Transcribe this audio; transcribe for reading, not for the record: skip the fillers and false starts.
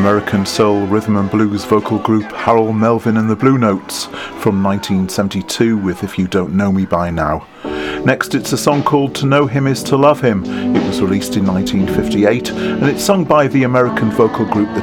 American soul, rhythm and blues vocal group Harold Melvin and the Blue Notes from 1972 with If You Don't Know Me By Now. Next, it's a song called To Know Him Is To Love Him. It was released in 1958 and it's sung by the American vocal group The